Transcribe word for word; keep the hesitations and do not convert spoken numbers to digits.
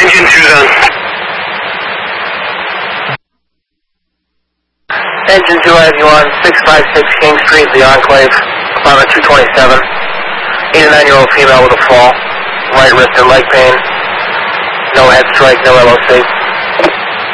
Engine two done. Engine two, I have you on six five six King Street, the Enclave, on a two twenty-seven. eighty-nine-year-old female with a fall. Right wrist and leg pain. No head strike, no L O C.